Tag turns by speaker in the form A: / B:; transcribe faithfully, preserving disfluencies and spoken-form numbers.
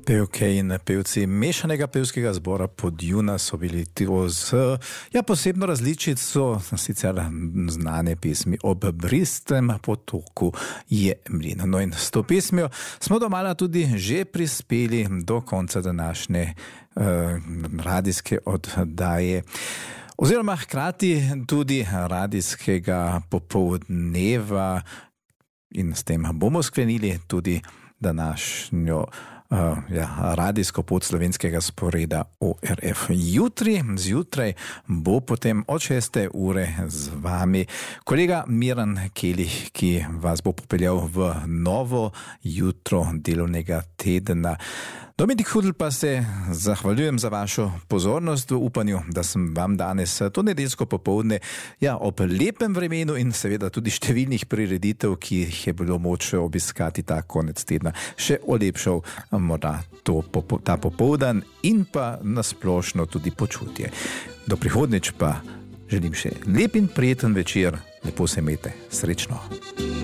A: Pevke in pevci mešanega pevskega zbora Podjuna so bili to z ja, posebno različico, sicer znane pesmi Ob bristem potoku je mlin. No in s to pesmijo smo domala tudi že prispeli do konca današnje uh, radijske oddaje. Oziroma hkrati tudi radijskega popoldneva in s tem bomo sklenili tudi današnjo Uh, ja, radijsko pot slovenskega sporeda O R F. Jutri, zjutraj bo potem od šeste ure z vami kolega Miran Kelih, ki vas bo popeljal v novo jutro delovnega tedna. Dominik Hudl pa se zahvaljujem za vašo pozornost v upanju, da sem vam danes to nedeljsko popoldne ja, ob lepem vremenu in seveda tudi številnih prireditev, ki jih je bilo moč obiskati ta konec tedna, še olepšal morda to, ta popoldan in pa nasplošno tudi počutje. Do prihodnjič pa želim še lep in prijeten večer, lepo se imejte, srečno.